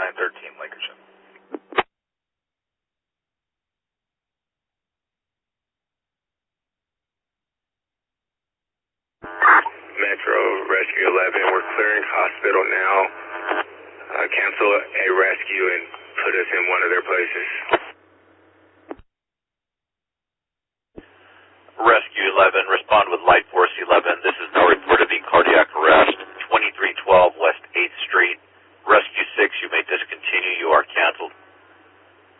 2913 Lancashire. Metro Rescue 11, we're clearing hospital now. Cancel a rescue and put us in one of their places. Rescue 11, respond with Light Force 11. This is no report